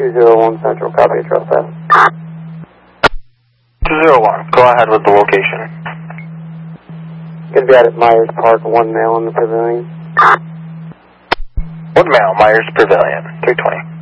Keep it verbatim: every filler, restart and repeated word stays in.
two zero one Central, copy, address that. two zero one, go ahead with the location. Going to be out at Myers Park, one male in the pavilion. One male, Myers Pavilion, three twenty.